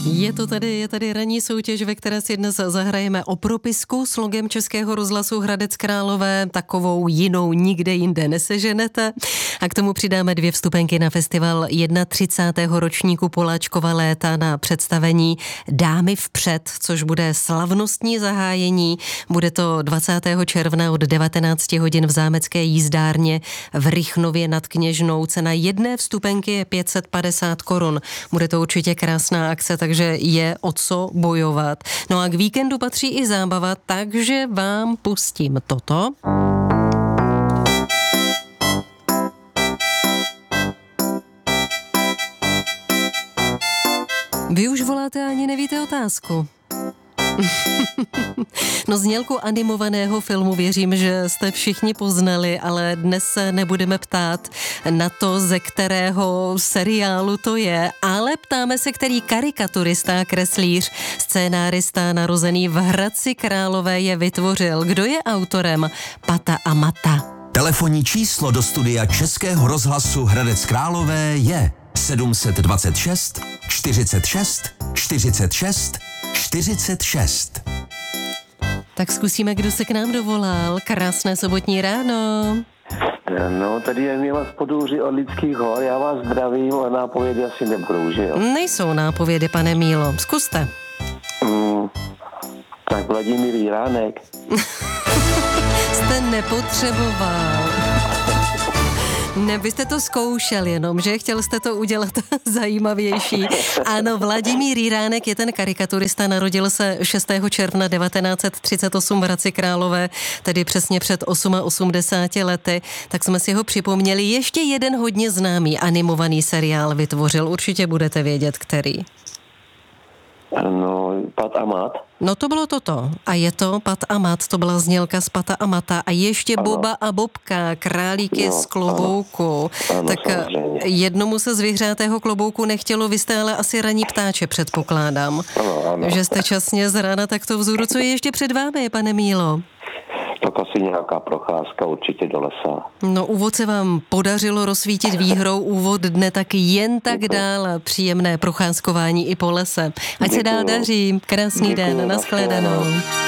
Je tady ranní soutěž, ve které si dnes zahrajeme o propisku s logem Českého rozhlasu Hradec Králové. Takovou jinou nikde jinde neseženete. A k tomu přidáme 2 vstupenky na festival 31. ročníku Poláčkova léta na představení Dámy vpřed, což bude slavnostní zahájení. Bude to 20. června od 19 hodin v Zámecké jízdárně v Rychnově nad Kněžnou. Cena jedné vstupenky je 550 korun. Bude to určitě krásná akce, takže je o co bojovat. No a k víkendu patří i zábava, takže vám pustím toto. Vy už voláte, ani nevíte otázku. No, znělku animovaného filmu věřím, že jste všichni poznali, ale dnes se nebudeme ptát na to, ze kterého seriálu to je, ale ptáme se, který karikaturista, kreslíř, scénárista narozený v Hradci Králové je vytvořil. Kdo je autorem Pata a Mata? Telefonní číslo do studia Českého rozhlasu Hradec Králové je 726 46 46 46. Tak zkusíme, kdo se k nám dovolal. Krásné sobotní ráno. No, tady je Míla z Podůří od Lidských hor. Já vás zdravím, ale nápovědy asi nebudou, že jo? Nejsou nápovědy, pane Mílo. Zkuste. Tak Vladimír Jiránek. Jste nepotřeboval. Ne, vy jste to zkoušel jenom, že? Chtěl jste to udělat zajímavější. Ano, Vladimír Jiránek je ten karikaturista, narodil se 6. června 1938 v Hradci Králové, tedy přesně před 88 lety, tak jsme si ho připomněli. Ještě jeden hodně známý animovaný seriál vytvořil, určitě budete vědět, který. No, Pat a Mat. No to bylo toto. A je to Pat a Mat, to byla znělka z Pata a Mata. A ještě ano. Boba a Bobka, králíky z klobouku. Ano, tak samozřejmě. Jednomu se z vyhřátého klobouku nechtělo, vy jste ale asi ranní ptáče, předpokládám. Ano. Že jste časně z rána takto vzhůru. Co je ještě před vámi, pane Mílo? Tak asi nějaká procházka určitě do lesa. No, úvod se vám podařilo rozsvítit výhrou, úvod dne tak jen tak dál. Příjemné procházkování i po lese. Ať se dál daří. Krásný den, nashledanou.